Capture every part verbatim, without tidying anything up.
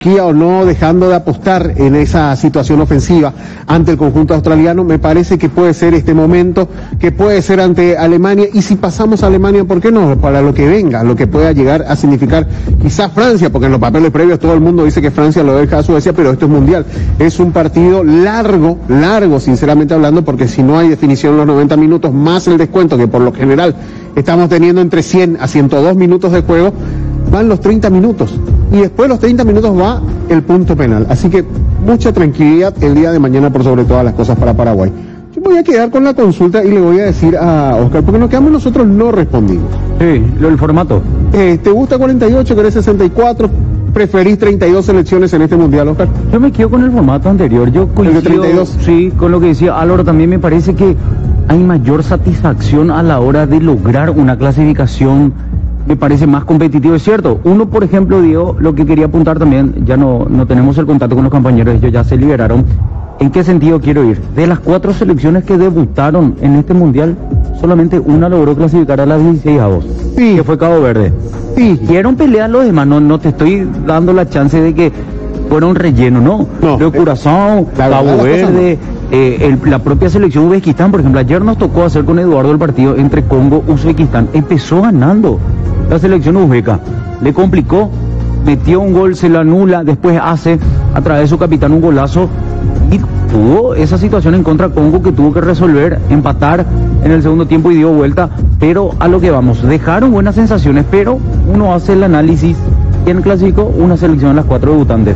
o no dejando de apostar en esa situación ofensiva ante el conjunto australiano. Me parece que puede ser este momento, que puede ser ante Alemania, y si pasamos a Alemania, ¿por qué no? Para lo que venga, lo que pueda llegar a significar quizás Francia, porque en los papeles previos todo el mundo dice que Francia lo deja a Suecia, pero esto es mundial. Es un partido largo, largo, sinceramente hablando, porque si no hay definición en los noventa minutos, más el descuento, que por lo general estamos teniendo entre cien a ciento dos minutos de juego, van los treinta minutos, y después de los treinta minutos va el punto penal. Así que mucha tranquilidad el día de mañana por sobre todas las cosas para Paraguay. Yo voy a quedar con la consulta y le voy a decir a Oscar, porque nos quedamos nosotros no respondimos. Sí, lo del formato. Eh, ¿Te gusta cuarenta y ocho, querés sesenta y cuatro? ¿Preferís treinta y dos selecciones en este mundial, Oscar? Yo me quedo con el formato anterior. Yo coincido, ¿el de treinta y dos? Sí, con lo que decía Álvaro. También me parece que hay mayor satisfacción a la hora de lograr una clasificación. Me parece más competitivo, es cierto. Uno, por ejemplo, Diego, lo que quería apuntar también, ya no, no tenemos el contacto con los compañeros, ellos ya se liberaron. ¿En qué sentido quiero ir? De las cuatro selecciones que debutaron en este mundial, solamente una logró clasificar a las dieciséis avos, sí, que fue Cabo Verde. Sí. Dieron pelea a los demás, no, no te estoy dando la chance de que fuera un relleno, no. No, de Curazao, Cabo Verde, no. eh, el, la propia selección Uzbekistán, por ejemplo, ayer nos tocó hacer con Eduardo el partido entre Congo y Uzbekistán. Empezó ganando la selección uzbeca, le complicó, metió un gol, se lo anula, después hace a través de su capitán un golazo y tuvo esa situación en contra Congo que tuvo que resolver, empatar en el segundo tiempo y dio vuelta. Pero a lo que vamos, dejaron buenas sensaciones, pero uno hace el análisis. ¿Quién clasificó? Una selección de las cuatro debutantes.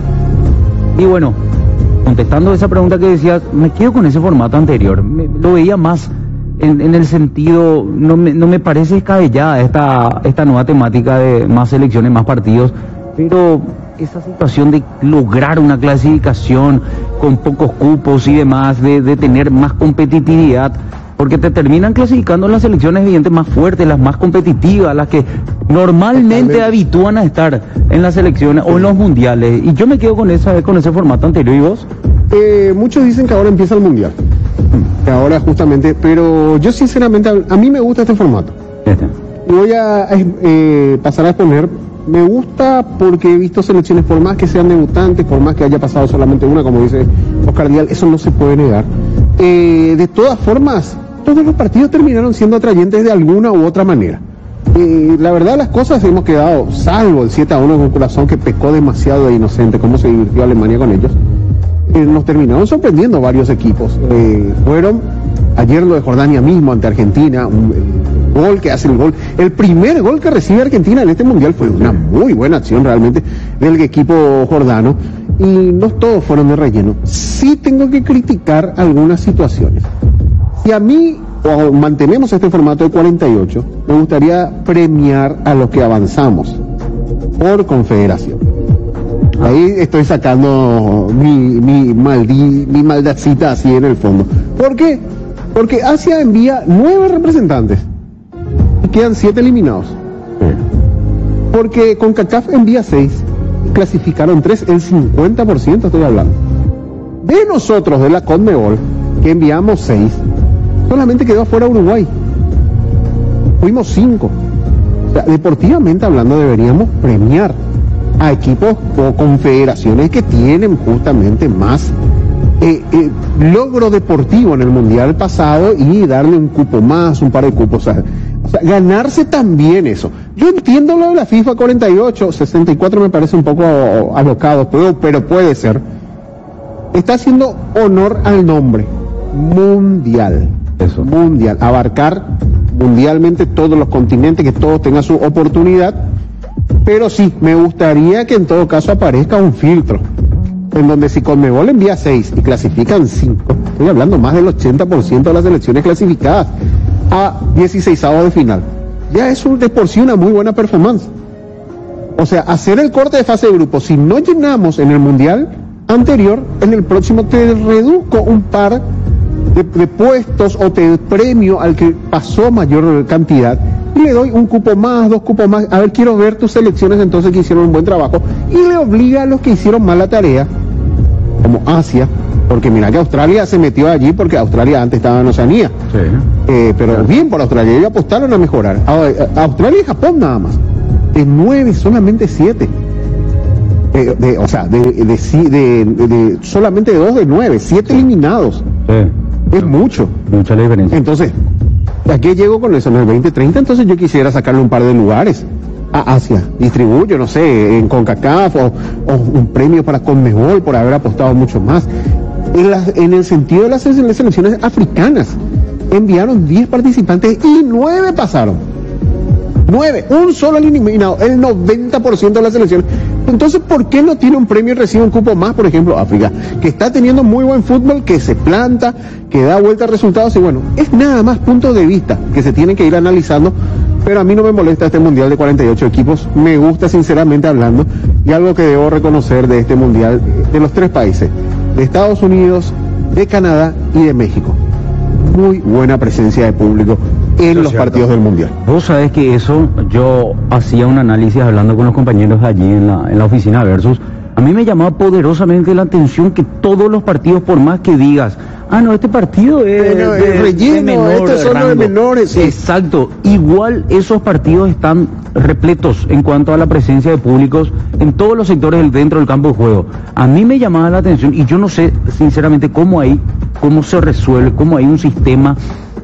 Y bueno, contestando esa pregunta que decías, me quedo con ese formato anterior. Me, lo veía más en, en el sentido, no me, no me parece descabellada esta, esta nueva temática de más selecciones, más partidos, pero esa situación de lograr una clasificación con pocos cupos y demás, de, de tener más competitividad, porque te terminan clasificando las selecciones evidentes más fuertes, las más competitivas, las que normalmente habitúan a estar en las selecciones o en los mundiales. Y yo me quedo con esa con ese formato anterior. ¿Y vos? Eh, muchos dicen que ahora empieza el mundial, que ahora justamente, pero yo sinceramente, a, a mí me gusta este formato. Este. Voy a eh, pasar a exponer. Me gusta porque he visto selecciones, por más que sean debutantes, por más que haya pasado solamente una, como dice Oscar Díaz, eso no se puede negar. Eh, de todas formas, todos los partidos terminaron siendo atrayentes de alguna u otra manera. Eh, la verdad, las cosas hemos quedado, salvo el siete a uno con Curazao, que pecó demasiado de inocente, cómo se divirtió Alemania con ellos. Eh, nos terminaron sorprendiendo varios equipos. Eh, fueron ayer lo de Jordania mismo ante Argentina, un eh, gol que hace el gol. El primer gol que recibe Argentina en este mundial fue una muy buena acción realmente del equipo jordano. Y no todos fueron de relleno. Sí tengo que criticar algunas situaciones. Si a mí o mantenemos este formato de cuarenta y ocho, me gustaría premiar a los que avanzamos por confederación. Ahí estoy sacando mi, mi, maldi, mi maldadcita así en el fondo. ¿Por qué? Porque Asia envía nueve representantes y quedan siete eliminados. Porque CONCACAF envía seis y clasificaron tres, el cincuenta por ciento estoy hablando. De nosotros, de la CONMEBOL, que enviamos seis, solamente quedó afuera Uruguay. Fuimos cinco. O sea, deportivamente hablando, deberíamos premiar a equipos o confederaciones que tienen justamente más eh, eh, logro deportivo en el mundial pasado y darle un cupo más, un par de cupos. O sea, o sea, ganarse también eso. Yo entiendo lo de la FIFA cuarenta y ocho, sesenta y cuatro me parece un poco alocado, pero, pero puede ser. Está haciendo honor al nombre mundial. Eso. Mundial, abarcar mundialmente todos los continentes, que todos tengan su oportunidad. Pero sí, me gustaría que en todo caso aparezca un filtro, en donde si CONMEBOL envía seis y clasifican cinco, estoy hablando más del ochenta por ciento de las selecciones clasificadas a dieciseisavos de final, ya es un, de por sí una muy buena performance. O sea, hacer el corte de fase de grupo, si no llenamos en el mundial anterior, en el próximo te reduzco un par de, de puestos o te premio al que pasó mayor cantidad y le doy un cupo más, dos cupos más. A ver, quiero ver tus selecciones entonces que hicieron un buen trabajo, y le obliga a los que hicieron mal la tarea, como Asia, porque mira que Australia se metió allí porque Australia antes estaba en Oceanía. Sí. Eh, pero sí, bien por Australia, ellos apostaron a mejorar. A, a Australia y Japón nada más, de nueve solamente siete. de, de, o sea, de, de, de, de, de solamente dos de nueve, siete eliminados. Sí. Es mucho. Mucha la diferencia. Entonces, ¿a qué llego con eso? En el veinte treinta, entonces yo quisiera sacarle un par de lugares a Asia. Distribuyo, no sé, en CONCACAF o, o un premio para CONMEBOL por haber apostado mucho más. En, la, en el sentido de las selecciones africanas, enviaron diez participantes y nueve pasaron. nueve, un solo eliminado, el noventa por ciento de las selecciones. Entonces, ¿por qué no tiene un premio y recibe un cupo más, por ejemplo, África? Que está teniendo muy buen fútbol, que se planta, que da vuelta a resultados, y bueno, es nada más puntos de vista que se tienen que ir analizando, pero a mí no me molesta este mundial de cuarenta y ocho equipos, me gusta sinceramente hablando, y algo que debo reconocer de este mundial, de los tres países, de Estados Unidos, de Canadá y de México. Muy buena presencia de público en los partidos del mundial. Vos sabés que eso, yo hacía un análisis hablando con los compañeros allí en la, en la oficina Versus. A mí me llamaba poderosamente la atención que todos los partidos, por más que digas, ah, no, este partido es Pero, de, el relleno, de menor estos son los de menores. Sí. Exacto. Igual esos partidos están repletos en cuanto a la presencia de públicos en todos los sectores dentro del campo de juego. A mí me llamaba la atención y yo no sé sinceramente cómo hay, cómo se resuelve, cómo hay un sistema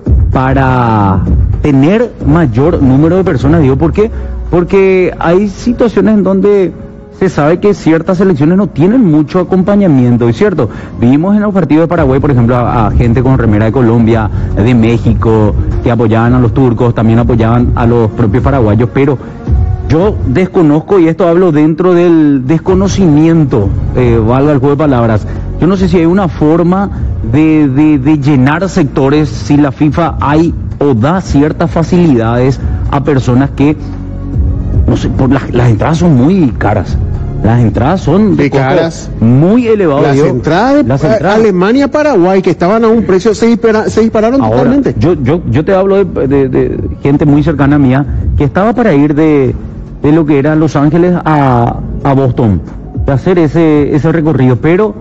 para tener mayor número de personas. Digo, ¿por qué? Porque hay situaciones en donde se sabe que ciertas selecciones no tienen mucho acompañamiento, ¿es cierto? Vimos en los partidos de Paraguay, por ejemplo, a, a gente con remera de Colombia, de México, que apoyaban a los turcos, también apoyaban a los propios paraguayos, pero yo desconozco, y esto hablo dentro del desconocimiento, eh, valga el juego de palabras, yo no sé si hay una forma de, de, de llenar sectores, si la FIFA hay o da ciertas facilidades a personas que, no sé, por las, las entradas son muy caras. Las entradas son de, de caras, muy elevadas. Las, entradas, las entradas Alemania-Paraguay, que estaban a un precio, se, dispara, se dispararon ahora, totalmente. Yo, yo, yo te hablo de, de, de gente muy cercana a mía que estaba para ir de, de lo que era Los Ángeles a, a Boston, de hacer ese, ese recorrido, pero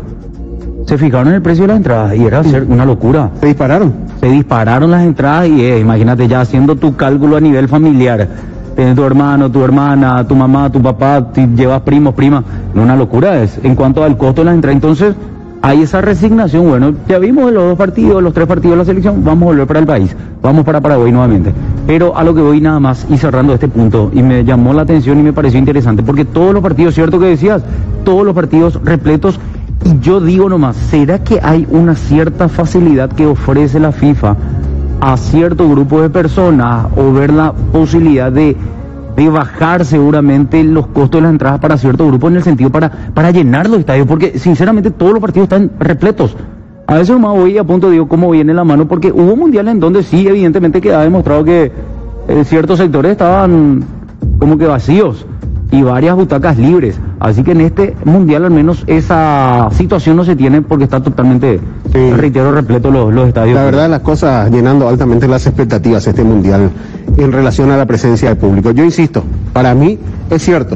se fijaron en el precio de las entradas y era hacer una locura. Se dispararon. Se dispararon las entradas y eh, imagínate ya haciendo tu cálculo a nivel familiar. Tienes tu hermano, tu hermana, tu mamá, tu papá, te llevas primos, primas. No, una locura es. En cuanto al costo de las entradas, entonces hay esa resignación. Bueno, ya vimos los dos partidos, los tres partidos de la selección, vamos a volver para el país. Vamos para Paraguay nuevamente. Pero a lo que voy nada más, y cerrando este punto, y me llamó la atención y me pareció interesante, porque todos los partidos, cierto que decías, todos los partidos repletos, y yo digo nomás, ¿será que hay una cierta facilidad que ofrece la FIFA a cierto grupo de personas, o ver la posibilidad de, de bajar seguramente los costos de las entradas para cierto grupo, en el sentido para, para llenar los estadios? Porque sinceramente todos los partidos están repletos. A veces nomás voy a punto digo cómo viene la mano, porque hubo mundiales en donde sí, evidentemente queda demostrado que eh, ciertos sectores estaban como que vacíos y varias butacas libres. Así que en este mundial al menos esa situación no se tiene, porque está totalmente, sí, reitero, repleto los, los estadios. La verdad, las cosas llenando altamente las expectativas este mundial en relación a la presencia del público. Yo insisto, para mí es cierto,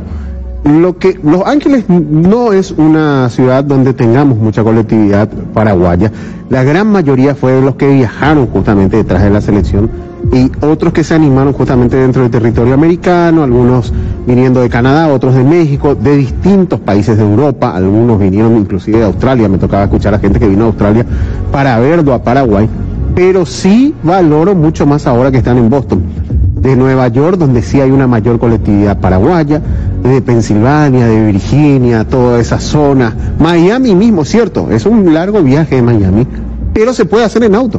lo que Los Ángeles no es una ciudad donde tengamos mucha colectividad paraguaya. La gran mayoría fue de los que viajaron justamente detrás de la selección, y otros que se animaron justamente dentro del territorio americano, algunos viniendo de Canadá, otros de México, de distintos países de Europa, algunos vinieron inclusive de Australia. Me tocaba escuchar a gente que vino de Australia para verlo a Paraguay, pero sí valoro mucho más ahora que están en Boston, de Nueva York, donde sí hay una mayor colectividad paraguaya, de Pensilvania, de Virginia, toda esa zona, Miami mismo, cierto, es un largo viaje de Miami, pero se puede hacer en auto,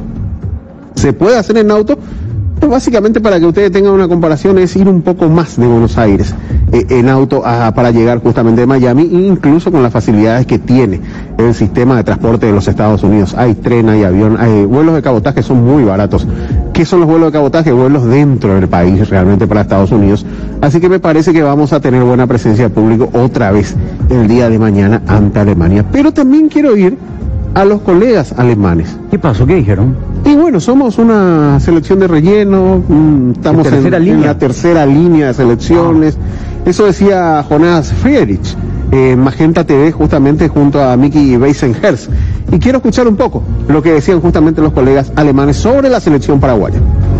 se puede hacer en auto. Básicamente, para que ustedes tengan una comparación, es ir un poco más de Buenos Aires eh, en auto a, para llegar justamente de Miami, incluso con las facilidades que tiene el sistema de transporte de los Estados Unidos. Hay tren, hay avión, hay vuelos de cabotaje, son muy baratos. ¿Qué son los vuelos de cabotaje? Vuelos dentro del país realmente para Estados Unidos. Así que me parece que vamos a tener buena presencia de público otra vez el día de mañana ante Alemania. Pero también quiero ir a los colegas alemanes. ¿Qué pasó? ¿Qué dijeron? Y bueno, somos una selección de relleno, mmm, estamos en, en la tercera línea de selecciones. Ah. Eso decía Jonas Friedrich, eh, Magenta T V, justamente junto a Mickey Beisenherz. Y quiero escuchar un poco lo que decían justamente los colegas alemanes sobre la selección paraguaya.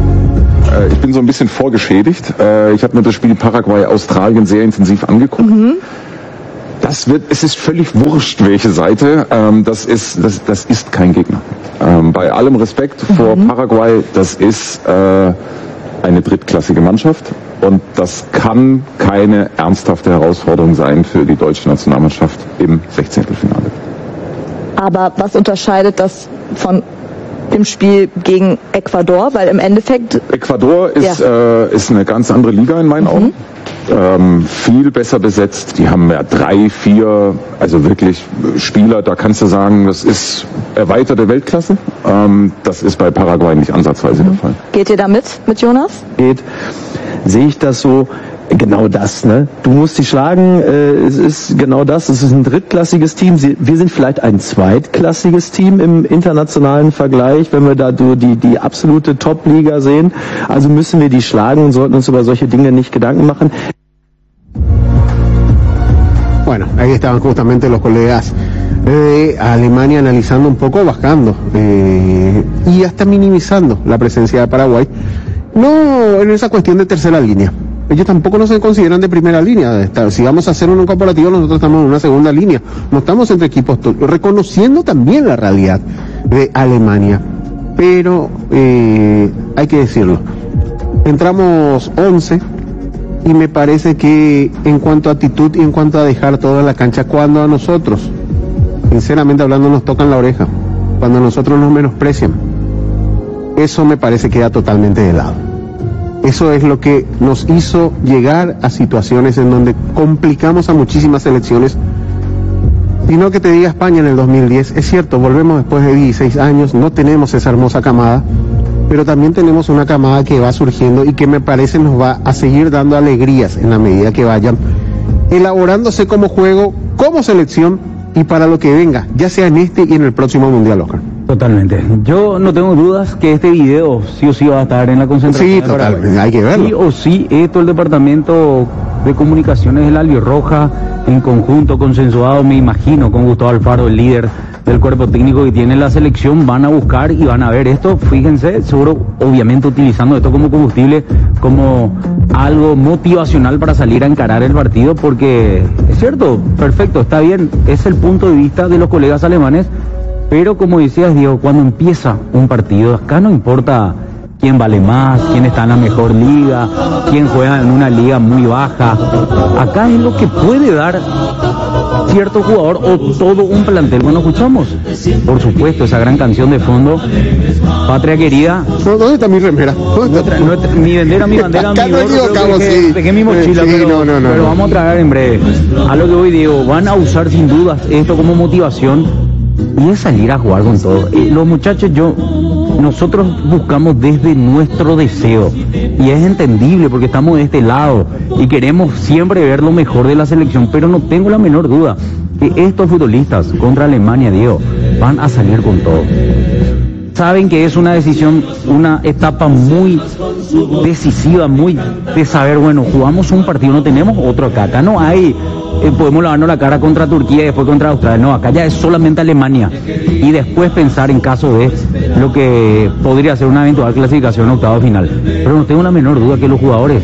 Ich bin so ein bisschen vorgeschädigt. Ich habe mir das Spiel Paraguay-Australien sehr intensiv angeguckt. Mhm. Das wird, es ist völlig wurscht, welche Seite. Ähm, das ist, das, das ist kein Gegner. Ähm, bei allem Respekt vor mhm. Paraguay, das ist äh, eine drittklassige Mannschaft und das kann keine ernsthafte Herausforderung sein für die deutsche Nationalmannschaft im Sechzehntelfinale. Aber was unterscheidet das von dem Spiel gegen Ecuador? Weil im Endeffekt... Ecuador ist, ja. äh, ist eine ganz andere Liga in meinen mhm. Augen. Ähm, viel besser besetzt. Die haben ja drei, vier, also wirklich Spieler, da kannst du sagen, das ist erweiterte Weltklasse. Ähm, das ist bei Paraguay nicht ansatzweise mhm. der Fall. Geht ihr da mit, mit Jonas? Geht. Sehe ich das so, genau das, ne? Du musst sie schlagen, äh, es ist genau das, es ist ein drittklassiges Team. Sie, wir sind vielleicht ein zweitklassiges Team im internationalen Vergleich, wenn wir da die, die absolute Top-Liga sehen. Also müssen wir die schlagen und sollten uns über solche Dinge nicht Gedanken machen. Bueno, ahí estaban justamente los colegas de Alemania analizando un poco, bajando eh, y hasta minimizando la presencia de Paraguay. No en esa cuestión de tercera línea. Ellos tampoco no se consideran de primera línea. Si vamos a hacer un comparativo, nosotros estamos en una segunda línea. No estamos entre equipos, reconociendo también la realidad de Alemania. Pero eh, hay que decirlo. Entramos once y me parece que en cuanto a actitud y en cuanto a dejar todo en la cancha, cuando a nosotros, sinceramente hablando, nos tocan la oreja, cuando a nosotros nos menosprecian, eso me parece que queda totalmente de lado. Eso es lo que nos hizo llegar a situaciones en donde complicamos a muchísimas selecciones. Sino que te diga España en el dos mil diez, es cierto, volvemos después de dieciséis años, no tenemos esa hermosa camada, pero también tenemos una camada que va surgiendo y que me parece nos va a seguir dando alegrías en la medida que vayan elaborándose como juego, como selección y para lo que venga, ya sea en este y en el próximo Mundial, Oscar. Totalmente. Yo no tengo dudas que este video sí o sí va a estar en la concentración. Sí, totalmente, hay que verlo. Sí o sí, esto el departamento de comunicaciones de la Albirroja, en conjunto, consensuado, me imagino, con Gustavo Alfaro, el líder del cuerpo técnico que tiene la selección, van a buscar y van a ver esto, fíjense, seguro, obviamente utilizando esto como combustible, como algo motivacional para salir a encarar el partido, porque es cierto, perfecto, está bien, es el punto de vista de los colegas alemanes, pero como decías, Diego, cuando empieza un partido, acá no importa quién vale más, quién está en la mejor liga, quién juega en una liga muy baja. Acá es lo que puede dar cierto jugador o todo un plantel. Bueno, escuchamos, por supuesto, esa gran canción de fondo, Patria Querida. ¿Dónde está mi remera? Nuestra, nuestra, mi bandera, mi bandera, acá mi no gorro, creo que dejé, dejé mi mochila, sí, pero, no, no, no, pero no. vamos a traer en breve. A lo que hoy digo, van a usar sin dudas esto como motivación y es salir a jugar con todo. Eh, los muchachos, yo, nosotros buscamos desde nuestro deseo y es entendible porque estamos de este lado y queremos siempre ver lo mejor de la selección, pero no tengo la menor duda que estos futbolistas contra Alemania, Diego, van a salir con todo. Saben que es una decisión, una etapa muy decisiva, muy de saber, bueno, jugamos un partido, no tenemos otro acá, acá no hay, eh, podemos lavarnos la cara contra Turquía y después contra Australia, no, acá ya es solamente Alemania, y después pensar en caso de lo que podría ser una eventual clasificación a octavo final, pero no tengo la menor duda que los jugadores,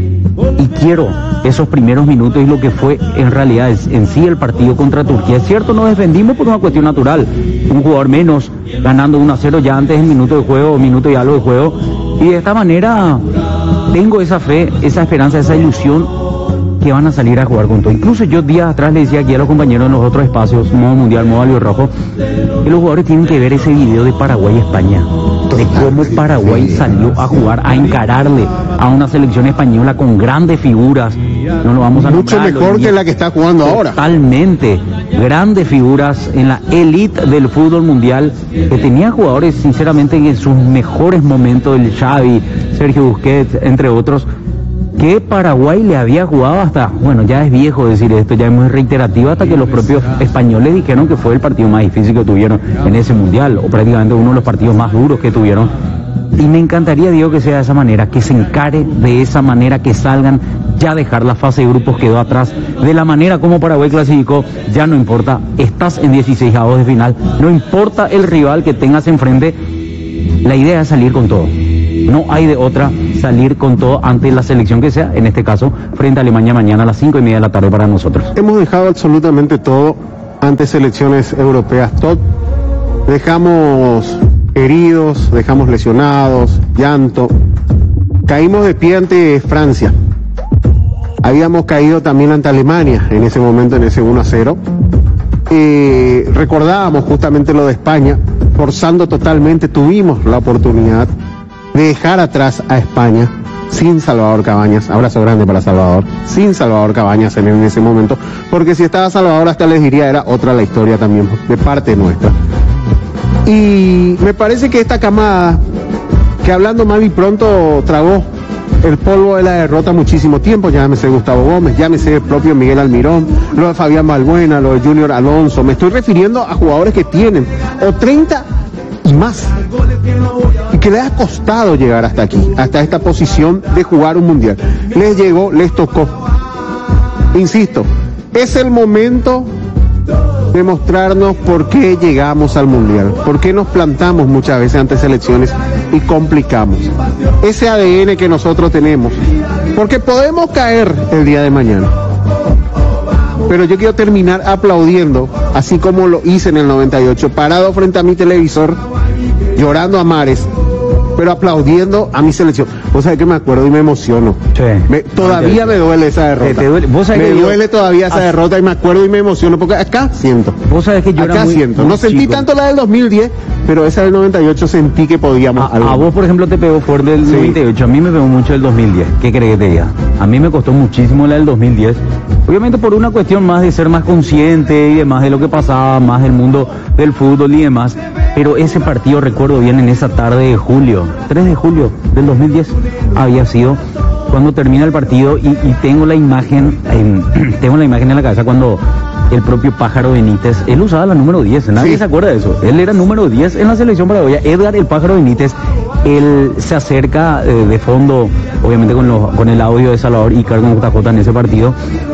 y quiero esos primeros minutos y lo que fue en realidad es, en sí el partido contra Turquía. Es cierto, nos defendimos por una cuestión natural, un jugador menos, ganando uno a cero ya antes del minuto de juego, minuto y algo de juego, y de esta manera tengo esa fe, esa esperanza, esa ilusión que van a salir a jugar con todo. Incluso yo días atrás le decía aquí a los compañeros en los otros espacios, modo mundial, modo albirrojo, que los jugadores tienen que ver ese video de Paraguay y España, de cómo Paraguay salió a jugar, a encararle a una selección española con grandes figuras. No lo vamos a mucho nombrar, mejor que la que está jugando ahora. Totalmente, grandes figuras en la élite del fútbol mundial, que tenía jugadores sinceramente en sus mejores momentos, el Xavi, Sergio Busquets, entre otros, que Paraguay le había jugado hasta, bueno, ya es viejo decir esto, ya es muy reiterativo, hasta que los propios españoles dijeron que fue el partido más difícil que tuvieron en ese mundial, o prácticamente uno de los partidos más duros que tuvieron. Y me encantaría, Diego, que sea de esa manera, que se encare de esa manera, que salgan, ya dejar la fase de grupos quedó atrás, de la manera como Paraguay clasificó, ya no importa, estás en dieciseisavos de final, no importa el rival que tengas enfrente, la idea es salir con todo. No hay de otra, salir con todo ante la selección que sea, en este caso, frente a Alemania mañana a las cinco y media de la tarde para nosotros. Hemos dejado absolutamente todo ante selecciones europeas top. Dejamos heridos, dejamos lesionados, llanto. Caímos de pie ante Francia. Habíamos caído también ante Alemania en ese momento, en ese uno a cero. Eh, recordábamos justamente lo de España, forzando totalmente, tuvimos la oportunidad de dejar atrás a España sin Salvador Cabañas. Abrazo grande para Salvador, sin Salvador Cabañas en, en ese momento, porque si estaba Salvador hasta les diría era otra la historia también de parte nuestra. Y me parece que esta camada, que hablando mal y pronto tragó el polvo de la derrota muchísimo tiempo, llámese Gustavo Gómez, llámese el propio Miguel Almirón, lo de Fabián Balbuena, lo de Junior Alonso, me estoy refiriendo a jugadores que tienen o treinta y más, y que les ha costado llegar hasta aquí, hasta esta posición de jugar un mundial. Les llegó, les tocó. Insisto, es el momento de mostrarnos por qué llegamos al mundial, por qué nos plantamos muchas veces ante selecciones y complicamos ese A D N que nosotros tenemos, porque podemos caer el día de mañana. Pero yo quiero terminar aplaudiendo, así como lo hice en el noventa y ocho, parado frente a mi televisor, llorando a mares, pero aplaudiendo a mi selección. Vos sabés que me acuerdo y me emociono. Sí. Me, todavía me duele esa derrota. ¿Te duele? ¿Vos sabés me que duele yo, todavía esa derrota y me acuerdo y me emociono, porque acá siento. Vos sabés que yo acá era muy, siento. muy No sentí chico. tanto la del dos mil diez, pero esa del noventa y ocho sentí que podíamos. A, a vos, por ejemplo, te pegó fuerte el Sí. noventa y ocho, a mí me pegó mucho el dos mil diez. ¿Qué crees que te diga? A mí me costó muchísimo la del dos mil diez. Obviamente por una cuestión más de ser más consciente y demás de lo que pasaba, más del mundo del fútbol y demás. Pero ese partido, recuerdo bien, en esa tarde de julio, tres de julio del dos mil diez, había sido cuando termina el partido y, y tengo la imagen, en, tengo la imagen en la cabeza cuando el propio Pájaro Benítez, él usaba la número diez, nadie Sí. se acuerda de eso, él era número diez en la selección paraguaya, Edgar el Pájaro Benítez, él se acerca eh, de fondo, obviamente con, los, con el audio de Salvador y Carlos J J en ese partido,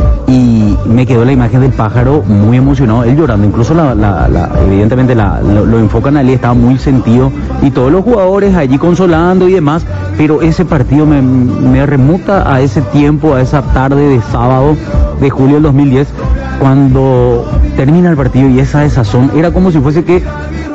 y me quedó la imagen del Pájaro muy emocionado, él llorando, incluso la, la, la, evidentemente la, lo, lo enfocan a él, estaba muy sentido, y todos los jugadores allí consolando y demás, pero ese partido me, me remonta a ese tiempo, a esa tarde de sábado de julio del dos mil diez, cuando termina el partido y esa desazón, era como si fuese que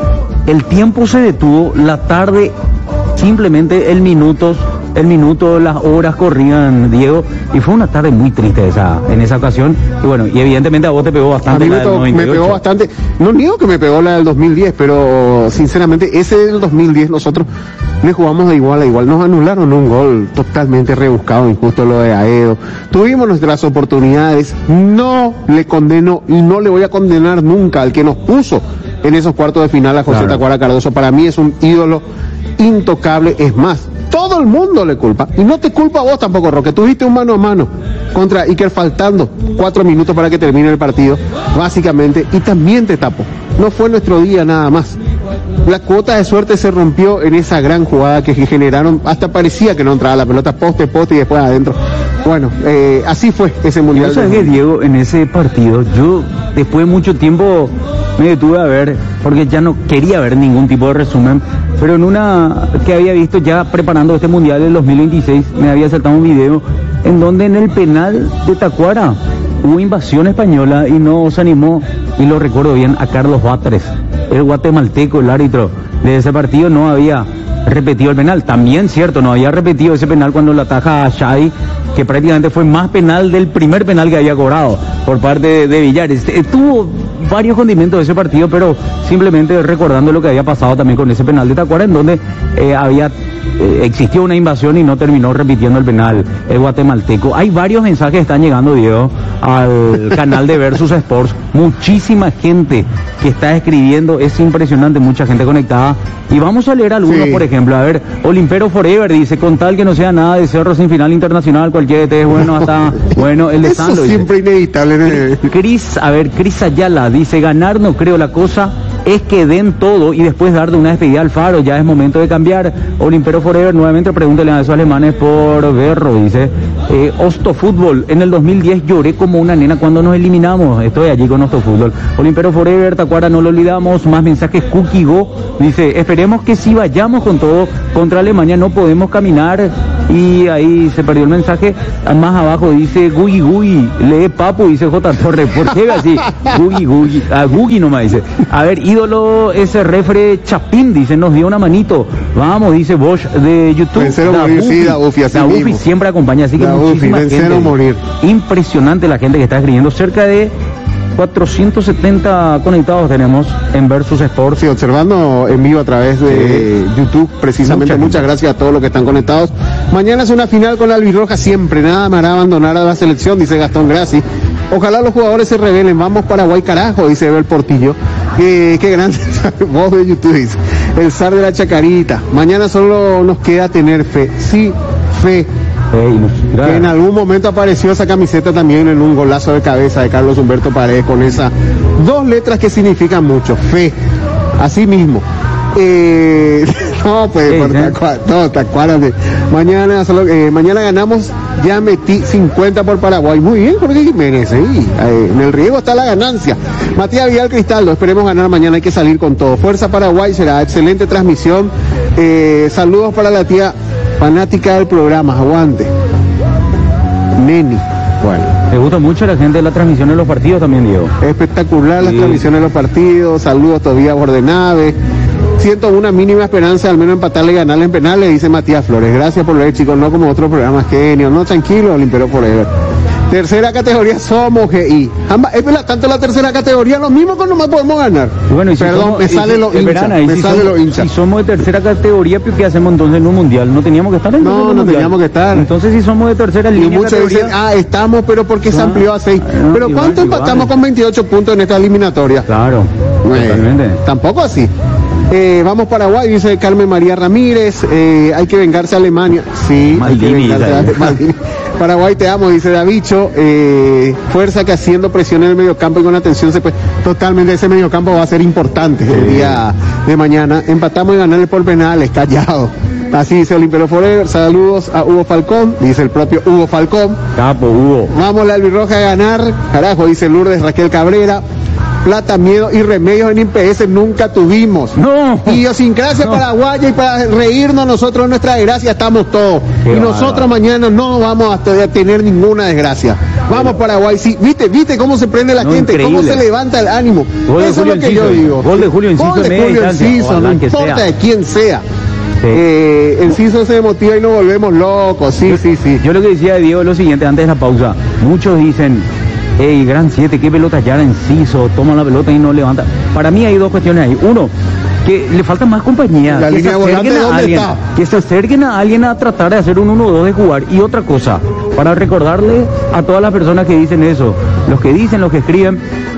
el tiempo se detuvo, la tarde, simplemente el minutos, el minuto, las horas corrían, Diego, y fue una tarde muy triste esa, en esa ocasión, y bueno, y evidentemente a vos te pegó A bastante mí la me, del to- me noventa y ocho. pegó bastante. No niego que me pegó la del dos mil diez, pero sinceramente ese del dos mil diez nosotros le jugamos de igual a igual. Nos anularon un gol totalmente rebuscado, injusto lo de Aedo. Tuvimos nuestras oportunidades. No le condeno y no le voy a condenar nunca al que nos puso en esos cuartos de final a José Claro. Tacuara Cardoso. Para mí es un ídolo intocable. Es más, todo el mundo le culpa. Y no te culpa a vos tampoco, Roque. Tuviste un mano a mano contra Iker faltando cuatro minutos para que termine el partido, básicamente, y también te tapó. No fue nuestro día nada más. La cuota de suerte se rompió en esa gran jugada que generaron, hasta parecía que no entraba la pelota, poste, poste y después adentro. Bueno, eh, así fue ese mundial. ¿Vos sabés del- que, Diego, en ese partido, yo después de mucho tiempo me detuve a ver, porque ya no quería ver ningún tipo de resumen, pero en una que había visto ya preparando este mundial del dos mil veintiséis, me había saltado un video en donde en el penal de Tacuara hubo invasión española y no se animó, y lo recuerdo bien, a Carlos Batres, el guatemalteco, el árbitro de ese partido, no había repetido el penal. También cierto, no había repetido ese penal cuando la ataja a Shadi, que prácticamente fue más penal del primer penal que había cobrado por parte de, de Villares. Eh, tuvo varios condimentos de ese partido, pero simplemente recordando lo que había pasado también con ese penal de Tacuara, en donde eh, había eh, existió una invasión y no terminó repitiendo el penal el guatemalteco. Hay varios mensajes que están llegando, Diego, al canal de Versus Sports. Muchísima gente que está escribiendo, es impresionante, mucha gente conectada. Y vamos a leer algunos, Sí. por ejemplo. A ver, Olimpero Forever dice, con tal que no sea nada de Cerro sin final internacional, cualquier E T es bueno, hasta, bueno, el de Eso Sando. dice. siempre inevitable en el... Cris, a ver, Cris Ayala dice, ganar no creo, la cosa es que den todo y después dar de una despedida al Faro, ya es momento de cambiar. Olimpero Forever, nuevamente pregúntale a esos alemanes por Berro, dice. Eh, Osto Fútbol, en el dos mil diez lloré como una nena cuando nos eliminamos, estoy allí con Osto Fútbol. Olimpero Forever, Tacuara no lo olvidamos, más mensajes. Cookie Go dice, esperemos que si vayamos con todo contra Alemania no podemos caminar Y ahí se perdió el mensaje. Más abajo dice Gugi Gugi, lee Papu, dice J. Torre. ¿Por qué así? Gugi Gugi, a Gugi nomás dice. A ver, ídolo ese refre Chapín, dice, nos dio una manito. Vamos, dice Bosch de YouTube. Vencero morir, sí, da Ufi, así Da Ufi mismo. siempre acompaña, así que Da Ufi, muchísima vencero gente. morir. Impresionante la gente que está escribiendo. Cerca de cuatrocientos setenta conectados tenemos en Versus Sports. Sí, observando en vivo a través de Sí. YouTube, precisamente. Mucha Muchas gente. gracias a todos los que están conectados. Mañana es una final con la albirroja siempre. Nada me hará abandonar a la selección, dice Gastón Grassi. Ojalá los jugadores se rebelen. Vamos Paraguay, carajo, dice Evel Portillo. Qué, qué grande voz de YouTube, dice. El zar de la chacarita. Mañana solo nos queda tener fe. Sí, fe. Ey, nos- Que en algún momento apareció esa camiseta también en un golazo de cabeza de Carlos Humberto Paredes con esas dos letras que significan mucho, fe, así mismo. Eh, no, pues, Sí, por- sí. te acua- no, te acuerdas de- mañana, solo, eh, mañana ganamos, ya metí cincuenta por Paraguay. Muy bien, Jorge Jiménez, ¿eh? Eh, en el riego está la ganancia. Matías Vidal Cristaldo, esperemos ganar mañana, hay que salir con todo. Fuerza Paraguay, será excelente transmisión. Eh, saludos para la tía fanática del programa, aguante. Neni. Bueno, Me gusta mucho la gente de la transmisión de los partidos también, Diego. espectacular las Sí. transmisiones de los partidos. Saludos todavía a Bordenave. Siento una mínima esperanza de al menos empatarle y ganarle en penales, dice Matías Flores. Gracias por leer, chicos, no como otros programas, genio. No, tranquilo, limpió por él. Tercera categoría somos G I. Ambas, es verdad, tanto la tercera categoría, lo mismo que nomás podemos ganar. Y bueno, y si Perdón, somos- me y sale si- lo eh, hincha. verán ahí, Me si sale somos- lo hincha. Si somos de tercera categoría, ¿qué hacemos entonces en un mundial? No teníamos que estar entonces No, en un no mundial. teníamos que estar. Entonces si somos de tercera Y línea muchos categoría, dicen, ah, estamos, pero porque se Ah, amplió a seis. no, Pero igual, ¿cuánto igual. empatamos con veintiocho puntos en esta eliminatoria? claro, Eh, totalmente. Tampoco así. Eh, vamos Paraguay, dice Carmen María Ramírez. Eh, hay que vengarse a Alemania. Sí, hay que Maldini, vengarse a dice ahí. Maldini. Paraguay te amo, dice Davicho. Eh, fuerza que haciendo presión en el mediocampo y con atención se puede. Totalmente, ese mediocampo va a ser importante el día de mañana. Empatamos y ganarle por penales, callado. Así dice Olimpero Forever. Saludos a Hugo Falcón, dice el propio Hugo Falcón. Capo, Hugo. Vamos la albirroja a ganar, carajo, dice Lourdes Raquel Cabrera. Plata, miedo y remedios en I P S nunca tuvimos. No. Idiosincrasia No. paraguaya y para reírnos nosotros de nuestra desgracia estamos todos. Qué y nosotros bárbaro. mañana no vamos a te- a tener ninguna desgracia. Vamos Paraguay, sí. ¿Viste, viste cómo se prende la No, gente? ¿Cómo increíble. se levanta el ánimo? Gol de Eso Julio es lo que yo Enciso. digo. Gol de Julio Enciso Gol de de media Julio distancia. Enciso, no Ojalá que importa sea. de quién sea. Sí. Eh, Enciso se motiva y nos volvemos locos. Sí, sí, sí. Yo lo que decía de Diego es lo siguiente, antes de la pausa. Muchos dicen, hey, gran siete, qué pelota ya Enciso, toma la pelota y no levanta. Para mí hay dos cuestiones ahí. Uno, que le falta más compañía. La que línea se volante, acerquen a ¿dónde alguien, está? que se acerquen a alguien a tratar de hacer un uno dos de jugar. Y otra cosa, para recordarle a todas las personas que dicen eso, los que dicen, los que escriben,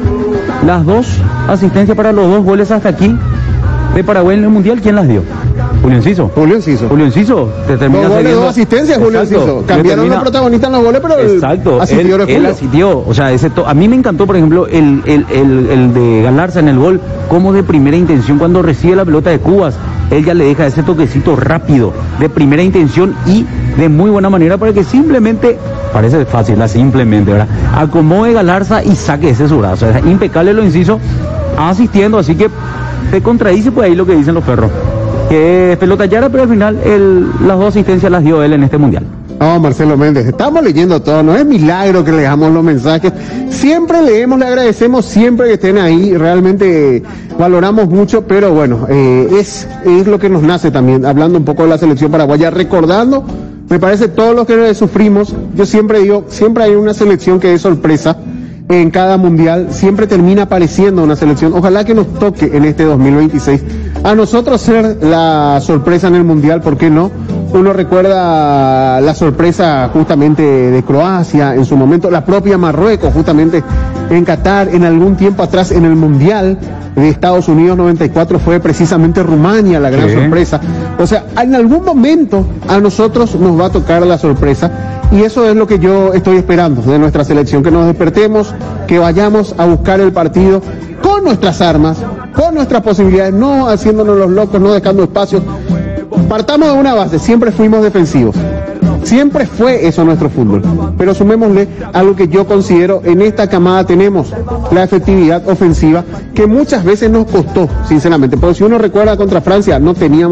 las dos asistencias para los dos goles hasta aquí de Paraguay en el Mundial, ¿quién las dio? Julio Enciso. Julio Enciso. Julio Enciso te termina Dos goles, cediendo- dos asistencias, Julio Exacto. Enciso. Le Cambiaron termina- los protagonistas en los goles, pero el Exacto, asistió él, era él Julio. asistió, o sea, ese to- a mí me encantó, por ejemplo, el, el, el, el de Galarza en el gol, como de primera intención, cuando recibe la pelota de Cubas, él ya le deja ese toquecito rápido, de primera intención y de muy buena manera para que simplemente, parece fácil, la simplemente, ¿verdad? Acomode Galarza y saque ese surazo, o sea, impecable lo inciso, asistiendo, así que se contradice pues ahí lo que dicen los perros, que es pelota llana, pero al final el, las dos asistencias las dio él en este mundial. No, Marcelo Méndez, estamos leyendo todo, no es milagro que leamos los mensajes, siempre leemos, le agradecemos siempre que estén ahí, realmente eh, valoramos mucho, pero bueno, eh, es, es lo que nos nace también, hablando un poco de la selección paraguaya, recordando, me parece todos los que sufrimos, yo siempre digo, siempre hay una selección que es sorpresa en cada mundial, siempre termina apareciendo una selección, ojalá que nos toque en este dos mil veintiséis, a nosotros ser la sorpresa en el mundial, ¿por qué no? Uno recuerda la sorpresa justamente de Croacia en su momento, la propia Marruecos justamente en Qatar, en algún tiempo atrás en el Mundial de Estados Unidos noventa y cuatro fue precisamente Rumania la gran Sí. sorpresa. O sea, en algún momento a nosotros nos va a tocar la sorpresa y eso es lo que yo estoy esperando de nuestra selección, que nos despertemos, que vayamos a buscar el partido con nuestras armas, con nuestras posibilidades, no haciéndonos los locos, no dejando espacios. Partamos de una base, siempre fuimos defensivos. Siempre fue eso nuestro fútbol. Pero sumémosle algo que yo considero en esta camada tenemos, la efectividad ofensiva, que muchas veces nos costó, sinceramente. Porque si uno recuerda contra Francia, no teníamos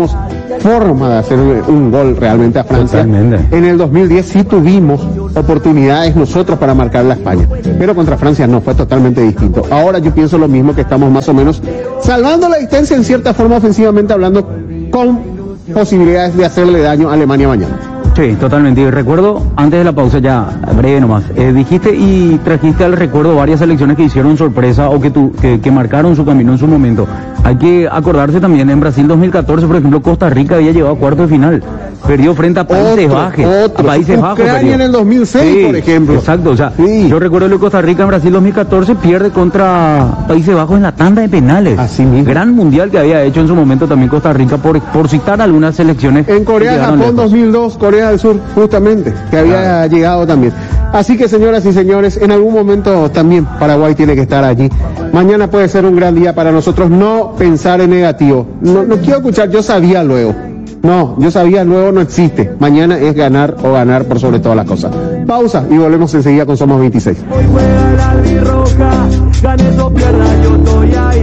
forma de hacer un gol realmente a Francia. Totalmente. En el dos mil diez sí tuvimos oportunidades nosotros para marcarle a España, pero contra Francia no, fue totalmente distinto. Ahora yo pienso lo mismo, que estamos más o menos salvando la distancia en cierta forma ofensivamente hablando, con posibilidades de hacerle daño a Alemania mañana. Sí, totalmente. Y recuerdo, antes de la pausa ya, breve nomás, eh, dijiste y trajiste al recuerdo varias selecciones que hicieron sorpresa o que, tu, que, que marcaron su camino en su momento. Hay que acordarse también, en Brasil dos mil catorce, por ejemplo, Costa Rica había llegado a cuartos de final. Perdió frente a Países Otro, Bajos. otro. A Países Bajos. Ucrania perdió. en el dos mil seis, Sí, por ejemplo. Exacto, o sea, Sí. yo recuerdo lo de Costa Rica en Brasil dos mil catorce, pierde contra Países Bajos en la tanda de penales. Así mismo. Gran mundial que había hecho en su momento también Costa Rica, por, por citar algunas selecciones. En Corea, que llegaron Japón lejos. dos mil dos, Corea del Sur, justamente, que había llegado también. Así que, señoras y señores, en algún momento también Paraguay tiene que estar allí. Mañana puede ser un gran día para nosotros, no pensar en negativo. No, no quiero escuchar, yo sabía luego. No, yo sabía luego no existe. Mañana es ganar o ganar por sobre todas las cosas. Pausa y volvemos enseguida con Somos veintiséis. Hoy juega la albirroja, ganes o pierda, yo estoy ahí.